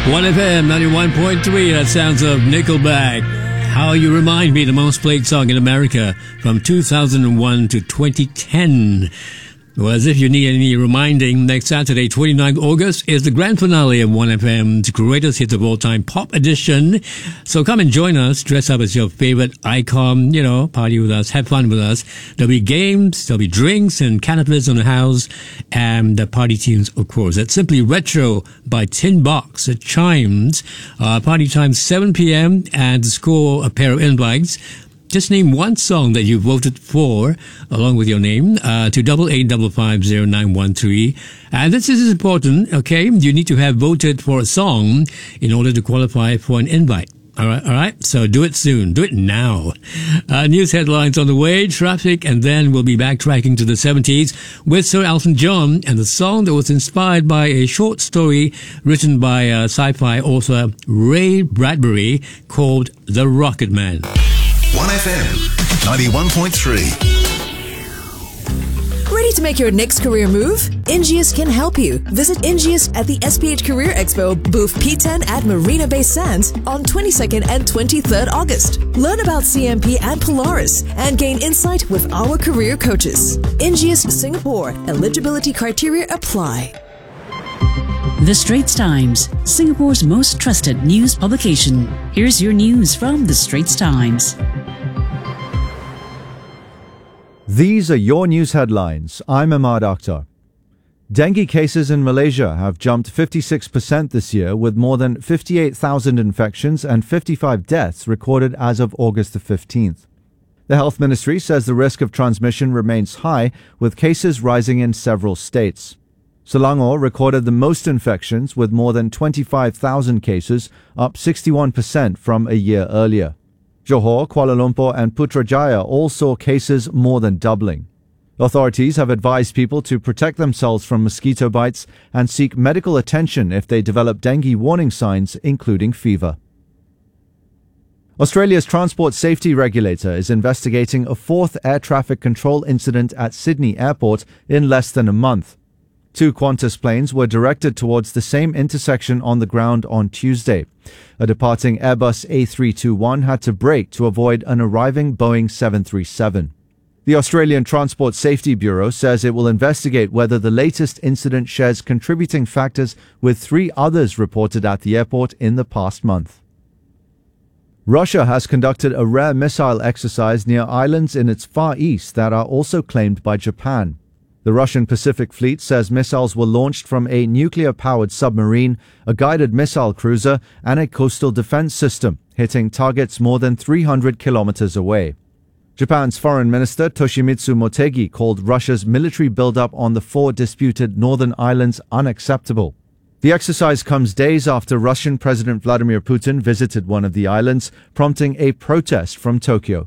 1FM 91.3, that sounds of Nickelback. How You Remind Me, the most played song in America from 2001 to 2010. Well, as if you need any reminding, next Saturday, 29th August, is the grand finale of 1FM's Greatest Hits of All Time Pop Edition. So come and join us, dress up as your favorite icon, party with us, have fun with us. There'll be games, there'll be drinks and cannabis on the house, and the party tunes, of course. That's Simply Retro by Tin Box. It chimes. Party time 7 p.m. and to score a pair of invites. Just name one song that you voted for, along with your name, to 88550913. And this is important, okay? You need to have voted for a song in order to qualify for an invite. All right. So do it soon. Do it now. News headlines on the way, traffic, and then we'll be backtracking to the 70s with Sir Elton John and the song that was inspired by a short story written by sci-fi author Ray Bradbury called The Rocket Man. 1FM 91.3. Ready to make your next career move? Ingeus can help you. Visit Ingeus at the SPH Career Expo, booth P10 at Marina Bay Sands on 22nd and 23rd August. Learn about CMP and Polaris and gain insight with our career coaches. Ingeus Singapore. Eligibility criteria apply. The Straits Times, Singapore's most trusted news publication. Here's your news from The Straits Times. These are your news headlines. I'm Ahmad Akhtar. Dengue cases in Malaysia have jumped 56% this year, with more than 58,000 infections and 55 deaths recorded as of August the 15th. The Health Ministry says the risk of transmission remains high, with cases rising in several states. Selangor recorded the most infections with more than 25,000 cases, up 61% from a year earlier. Johor, Kuala Lumpur and Putrajaya all saw cases more than doubling. Authorities have advised people to protect themselves from mosquito bites and seek medical attention if they develop dengue warning signs, including fever. Australia's transport safety regulator is investigating a fourth air traffic control incident at Sydney Airport in less than a month. 2 Qantas planes were directed towards the same intersection on the ground on Tuesday. A departing Airbus A321 had to brake to avoid an arriving Boeing 737. The Australian Transport Safety Bureau says it will investigate whether the latest incident shares contributing factors with 3 others reported at the airport in the past month. Russia has conducted a rare missile exercise near islands in its far east that are also claimed by Japan. The Russian Pacific Fleet says missiles were launched from a nuclear-powered submarine, a guided missile cruiser, and a coastal defense system, hitting targets more than 300 kilometers away. Japan's Foreign Minister Toshimitsu Motegi called Russia's military buildup on the 4 disputed northern islands unacceptable. The exercise comes days after Russian President Vladimir Putin visited one of the islands, prompting a protest from Tokyo.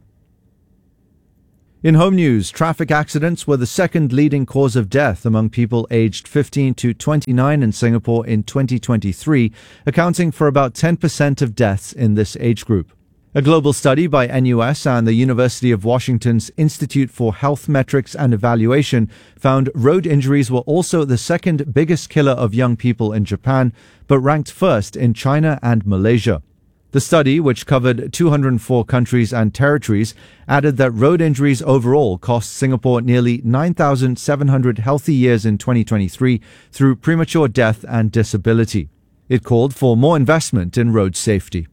In home news, traffic accidents were the second leading cause of death among people aged 15 to 29 in Singapore in 2023, accounting for about 10% of deaths in this age group. A global study by NUS and the University of Washington's Institute for Health Metrics and Evaluation found road injuries were also the second biggest killer of young people in Japan, but ranked first in China and Malaysia. The study, which covered 204 countries and territories, added that road injuries overall cost Singapore nearly 9,700 healthy years in 2023 through premature death and disability. It called for more investment in road safety.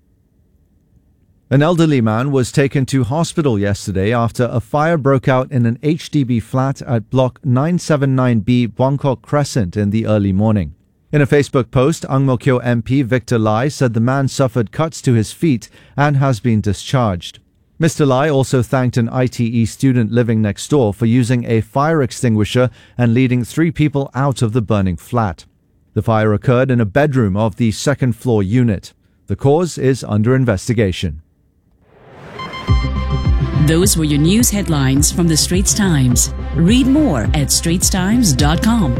An elderly man was taken to hospital yesterday after a fire broke out in an HDB flat at Block 979B Buangkok Crescent in the early morning. In a Facebook post, Ang Mo Kio MP Victor Lai said the man suffered cuts to his feet and has been discharged. Mr. Lai also thanked an ITE student living next door for using a fire extinguisher and leading 3 people out of the burning flat. The fire occurred in a bedroom of the second-floor unit. The cause is under investigation. Those were your news headlines from The Straits Times. Read more at straitstimes.com.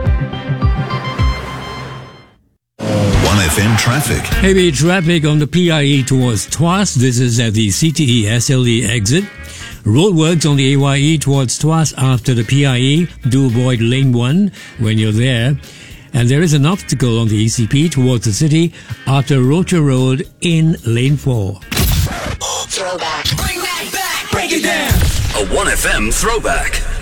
1FM traffic. Heavy traffic on the PIE towards Tuas. This is at the CTE SLE exit. Roadworks on the AYE towards Tuas after the PIE. Do avoid lane 1 when you're there. and there is an obstacle on the ECP towards the city after Rocha Road in lane 4. Throwback. Bring that back. Break it down. A 1FM throwback.